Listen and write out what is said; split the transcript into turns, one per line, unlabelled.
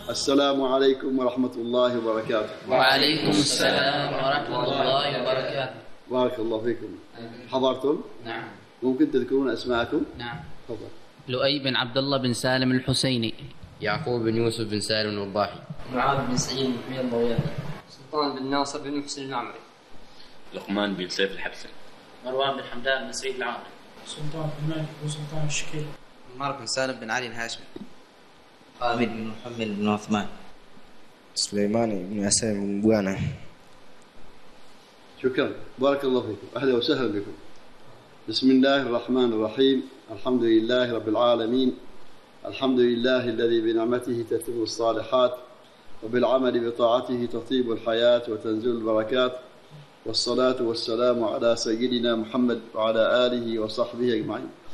السلام عليكم ورحمة الله وبركاته.
وعليكم السلام ورحمة الله وبركاته.
بارك الله فيكم. حضرتم؟
نعم.
ممكن تذكرون أسماءكم؟
نعم.
تفضل.
لؤي بن عبد الله بن سالم الحسيني.
يعقوب بن يوسف بن سالم الوضاحي.
معاذ بن سعيد بن حميد الضوياني. سلطان بن ناصر بن محسن العمري.
لقمان بن سيف الحبسي.
مروان بن حمدان بن سعيد العامري.
سلطان بن مالك بن سلطان الشكيل.
عمار بن سالم بن علي الهاشمي.
حامد بن محمد بن عثمان.
سليماني بن عسيم بن بوانا.
شكرا، بارك الله فيكم، أهلا وسهلا بكم. بسم الله الرحمن الرحيم. الحمد لله رب العالمين. الحمد لله الذي بنعمته تتم الصالحات وبالعمل بطاعته تطيب الحياة وتنزل البركات، والصلاة والسلام على سيدنا محمد وعلى آله وصحبه أجمعين.